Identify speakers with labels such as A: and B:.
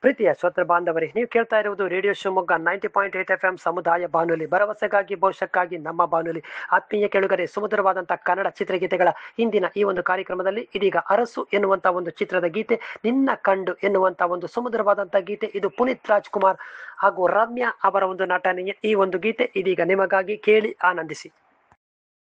A: ಪ್ರೀತಿಯ ಶ್ರೋತೃ ಬಾಂಧವರೇ, ನೀವು ಕೇಳ್ತಾ ಇರುವುದು ರೇಡಿಯೋ ಶಿವಮೊಗ್ಗ 90.8 FM ಸಮುದಾಯ ಬಾನುಲಿ, ಭರವಸೆಗಾಗಿ ಭವಿಷ್ಯಕ್ಕಾಗಿ ನಮ್ಮ ಬಾನುಲಿ. ಆತ್ಮೀಯ ಕೆಳುಗರೆ, ಸುಮಧುರವಾದಂತಹ ಕನ್ನಡ ಚಿತ್ರಗೀತೆಗಳ ಇಂದಿನ ಈ ಒಂದು ಕಾರ್ಯಕ್ರಮದಲ್ಲಿ ಇದೀಗ ಅರಸು ಎನ್ನುವಂತಹ ಒಂದು ಚಿತ್ರದ ಗೀತೆ, ನಿನ್ನ ಕಂಡು ಎನ್ನುವಂತಹ ಒಂದು ಸುಮಧುರವಾದಂತಹ ಗೀತೆ. ಇದು ಪುನೀತ್ ರಾಜ್ಕುಮಾರ್ ಹಾಗೂ ರಮ್ಯಾ ಅವರ ಒಂದು ನಟನೆಯ ಈ ಒಂದು ಗೀತೆ ಇದೀಗ ನಿಮಗಾಗಿ, ಕೇಳಿ ಆನಂದಿಸಿ.